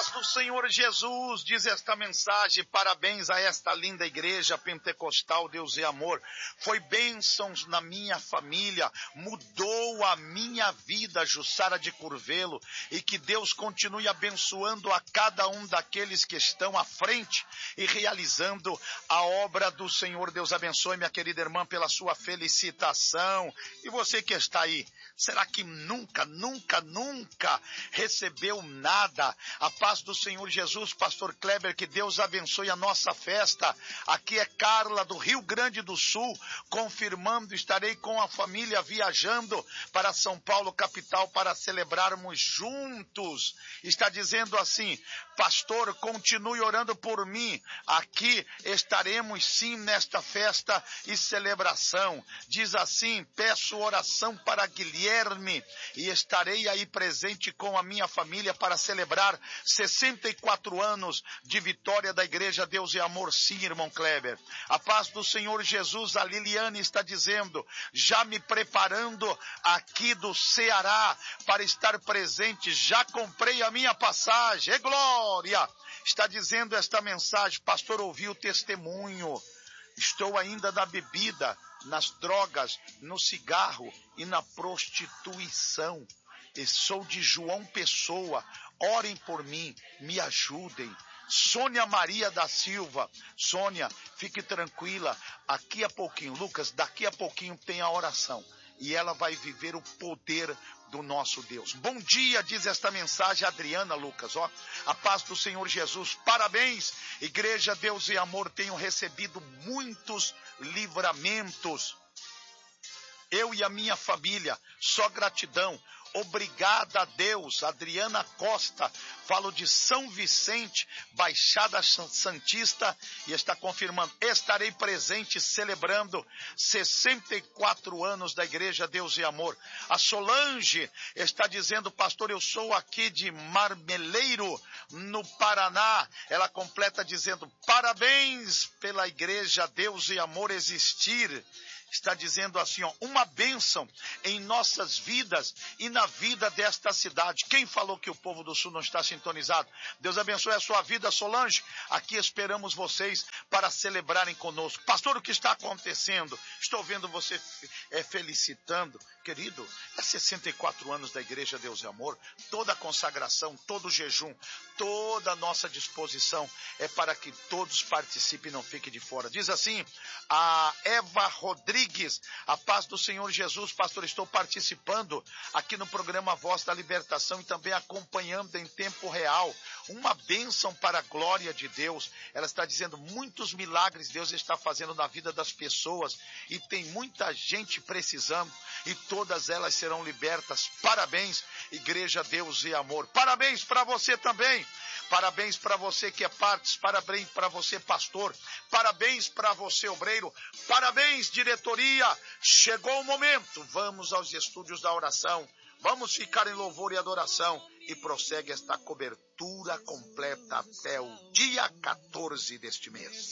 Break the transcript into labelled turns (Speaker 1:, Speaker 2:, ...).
Speaker 1: paz do Senhor Jesus, diz esta mensagem, parabéns a esta linda igreja pentecostal, Deus é amor, foi bênçãos na minha família, mudou a minha vida, Jussara de Curvelo, e que Deus continue abençoando a cada um daqueles que estão à frente e realizando a obra do Senhor. Deus abençoe, minha querida irmã, pela sua felicitação. E você que está aí, será que nunca recebeu nada? A paz do Senhor Jesus, pastor Kleber, que Deus abençoe a nossa festa. Aqui é Carla do Rio Grande do Sul, confirmando, estarei com a família viajando para São Paulo, capital, para celebrarmos juntos. Está dizendo assim: pastor, continue orando por mim. Aqui estaremos sim nesta festa e celebração. Diz assim: peço oração para Guilherme e estarei aí presente com a minha família para celebrar 64 anos de vitória da igreja Deus e Amor. Sim, irmão Kleber. A paz do Senhor Jesus, a Liliane está dizendo: já me preparando aqui do Ceará para estar presente, já comprei a minha passagem. É glória! Está dizendo esta mensagem: pastor, ouvi o testemunho, estou ainda na bebida, nas drogas, no cigarro e na prostituição. E sou de João Pessoa, orem por mim, me ajudem. Sônia Maria da Silva. Sônia, fique tranquila, daqui a pouquinho, Lucas, daqui a pouquinho tem a oração e ela vai viver o poder do nosso Deus. Bom dia, diz esta mensagem, Adriana, Lucas, ó. A paz do Senhor Jesus, parabéns, igreja Deus e Amor, tenho recebido muitos livramentos. Eu e a minha família, só gratidão. Obrigada a Deus. Adriana Costa, falo de São Vicente, Baixada Santista, e está confirmando: estarei presente celebrando 64 anos da igreja Deus e Amor. A Solange está dizendo: pastor, eu sou aqui de Marmeleiro, no Paraná. Ela completa dizendo: parabéns pela igreja Deus e Amor existir. Está dizendo assim, ó: uma bênção em nossas vidas e na vida desta cidade. Quem falou que o povo do Sul não está sintonizado? Deus abençoe a sua vida, Solange. Aqui esperamos vocês para celebrarem conosco. Pastor, o que está acontecendo? Estou vendo você felicitando. Querido, é 64 anos da igreja Deus e Amor. Toda a consagração, todo o jejum, toda a nossa disposição é para que todos participem e não fiquem de fora. Diz assim a Eva Rodrigues: a paz do Senhor Jesus, pastor, estou participando aqui no programa Voz da Libertação e também acompanhando em tempo real. Uma bênção para a glória de Deus. Ela está dizendo: muitos milagres Deus está fazendo na vida das pessoas e tem muita gente precisando e todas elas serão libertas. Parabéns, igreja Deus e Amor. Parabéns para você também. Parabéns para você que é parte, parabéns para você, pastor, parabéns para você, obreiro, parabéns, diretoria. Chegou o momento, vamos aos estúdios da oração, vamos ficar em louvor e adoração e prossegue esta cobertura completa até o dia 14 deste mês.